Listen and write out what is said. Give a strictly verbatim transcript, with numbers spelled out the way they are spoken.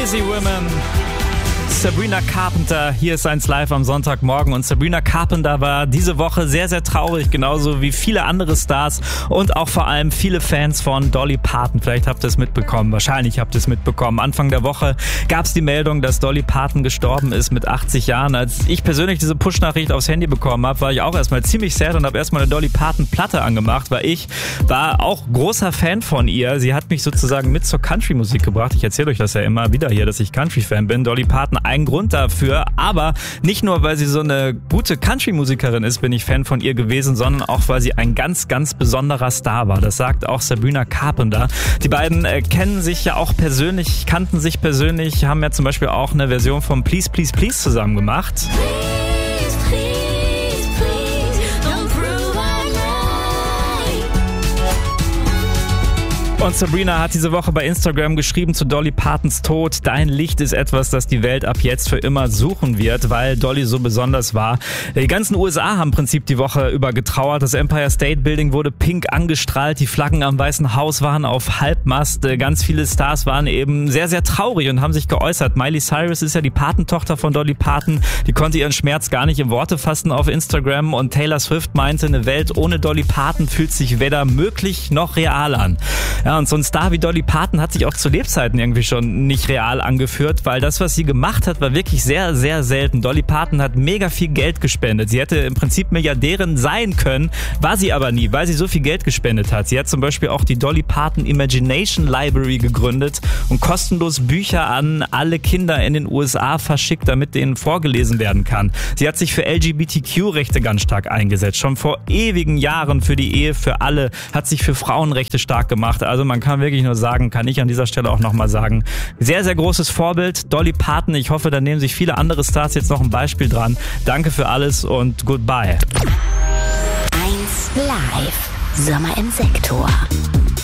Crazy Women. Sabrina Carpenter, hier ist eins live am Sonntagmorgen und Sabrina Carpenter war diese Woche sehr, sehr traurig, genauso wie viele andere Stars und auch vor allem viele Fans von Dolly Parton. Vielleicht habt ihr es mitbekommen, wahrscheinlich habt ihr es mitbekommen. Anfang der Woche gab es die Meldung, dass Dolly Parton gestorben ist mit achtzig Jahren. Als ich persönlich diese Push-Nachricht aufs Handy bekommen habe, war ich auch erstmal ziemlich sad und habe erstmal eine Dolly Parton Platte angemacht, weil ich war auch großer Fan von ihr. Sie hat mich sozusagen mit zur Country-Musik gebracht. Ich erzähle euch das ja immer wieder hier, dass ich Country-Fan bin. Dolly Parton ein Grund dafür, aber nicht nur, weil sie so eine gute Country-Musikerin ist, bin ich Fan von ihr gewesen, sondern auch, weil sie ein ganz, ganz besonderer Star war. Das sagt auch Sabrina Carpenter. Die beiden äh, kennen sich ja auch persönlich, kannten sich persönlich, haben ja zum Beispiel auch eine Version von Please, Please, Please zusammen gemacht. Und Sabrina hat diese Woche bei Instagram geschrieben zu Dolly Partons Tod: Dein Licht ist etwas, das die Welt ab jetzt für immer suchen wird, weil Dolly so besonders war. Die ganzen U S A haben im Prinzip die Woche über getrauert. Das Empire State Building wurde pink angestrahlt, die Flaggen am Weißen Haus waren auf Halbmast. Ganz viele Stars waren eben sehr, sehr traurig und haben sich geäußert. Miley Cyrus ist ja die Patentochter von Dolly Parton. Die konnte ihren Schmerz gar nicht in Worte fassen auf Instagram. Und Taylor Swift meinte, eine Welt ohne Dolly Parton fühlt sich weder möglich noch real an. Ja, und so ein Star wie Dolly Parton hat sich auch zu Lebzeiten irgendwie schon nicht real angeführt, weil das, was sie gemacht hat, war wirklich sehr, sehr selten. Dolly Parton hat mega viel Geld gespendet. Sie hätte im Prinzip Milliardärin sein können, war sie aber nie, weil sie so viel Geld gespendet hat. Sie hat zum Beispiel auch die Dolly Parton Imagination Library gegründet und kostenlos Bücher an alle Kinder in den U S A verschickt, damit denen vorgelesen werden kann. Sie hat sich für L G B T Q-Rechte ganz stark eingesetzt. Schon vor ewigen Jahren für die Ehe für alle, hat sich für Frauenrechte stark gemacht. Also man kann wirklich nur sagen, kann ich an dieser Stelle auch nochmal sagen, sehr, sehr großes Vorbild, Dolly Parton. Ich hoffe, da nehmen sich viele andere Stars jetzt noch ein Beispiel dran. Danke für alles und goodbye. eins Live, Sommer im Sektor.